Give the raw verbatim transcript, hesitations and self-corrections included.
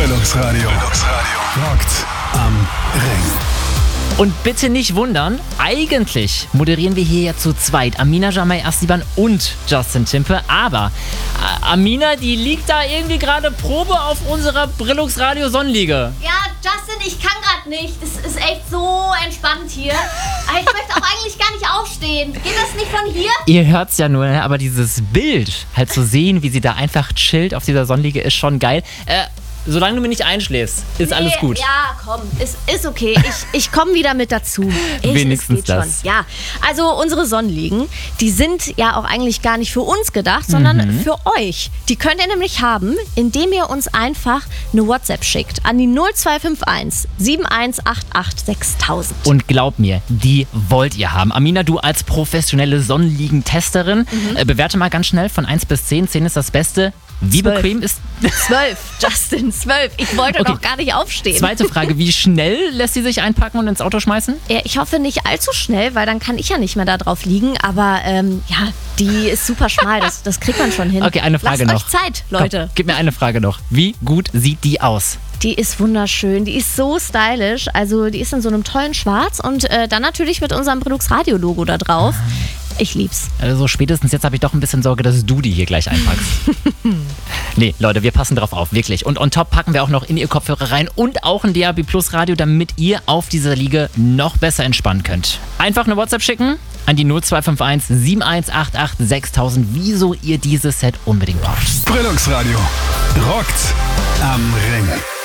Brillux Radio. Rockt am Ring. Und bitte nicht wundern, eigentlich moderieren wir hier ja zu zweit. Amina Jamai Astiban und Justin Timpe. Aber äh, Amina, die liegt da irgendwie gerade Probe auf unserer Brillux Radio Sonnenliege. Ja, Justin, ich kann gerade nicht. Es ist echt so entspannt hier. Aber ich möchte auch eigentlich gar nicht aufstehen. Geht das nicht von hier? Ihr hört's ja nur, ne? Aber dieses Bild halt zu sehen, wie sie da einfach chillt auf dieser Sonnenliege, ist schon geil. Äh, Solange du mir nicht einschläfst, ist Nee, alles gut. Ja, komm, ist, ist okay. Ich, ich komme wieder mit dazu. Ich, Wenigstens es geht das. Schon. Ja, also unsere Sonnenliegen, die sind ja auch eigentlich gar nicht für uns gedacht, sondern Mhm. für euch. Die könnt ihr nämlich haben, indem ihr uns einfach eine WhatsApp schickt an die null zwei fünf eins sieben eins acht acht sechstausend. Und glaub mir, die wollt ihr haben. Amina, du als professionelle Sonnenliegentesterin, Mhm. äh, bewerte mal ganz schnell von eins bis zehn. zehn ist das Beste. Wie Zwölf. bequem ist... Zwölf, Justin, zwölf. Ich wollte Okay. noch gar nicht aufstehen. Zweite Frage, wie schnell lässt sie sich einpacken und ins Auto schmeißen? Ja, ich hoffe nicht allzu schnell, weil dann kann ich ja nicht mehr da drauf liegen. Aber ähm, ja, die ist super schmal. Das, das kriegt man schon hin. Okay, eine Frage Lasst noch. euch Zeit, Leute. Komm, gib mir eine Frage noch. Wie gut sieht die aus? Die ist wunderschön. Die ist so stylisch. Also die ist in so einem tollen Schwarz und äh, dann natürlich mit unserem Brillux Radio Logo da drauf. Ich lieb's. Also spätestens jetzt habe ich doch ein bisschen Sorge, dass du die hier gleich einpackst. Nee, Leute, wir passen drauf auf, wirklich. Und on top packen wir auch noch in ihr Kopfhörer rein und auch ein D A B Plus Radio, damit ihr auf dieser Liege noch besser entspannen könnt. Einfach eine WhatsApp schicken an die null zwei fünf eins sieben eins acht acht sechstausend, wieso ihr dieses Set unbedingt braucht. Brillux Radio. Rockt am Ring.